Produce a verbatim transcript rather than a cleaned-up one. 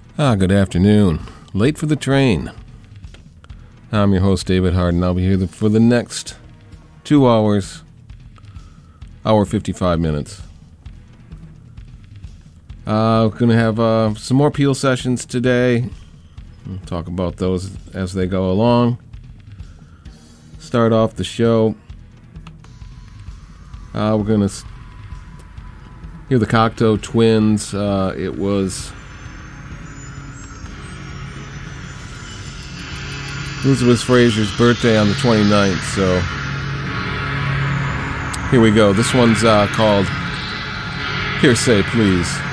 Ah, good afternoon. Late for the train. I'm your host, David Harden. I'll be here for the next two hours, hour fifty-five minutes. Uh, we're going to have uh, some more Peel sessions today. We'll talk about those as they go along. Start off the show. Uh, we're going to hear the Cocteau Twins. Uh, it was Elizabeth Fraser's birthday on the twenty-ninth, so here we go. This one's uh, called Hearsay Please.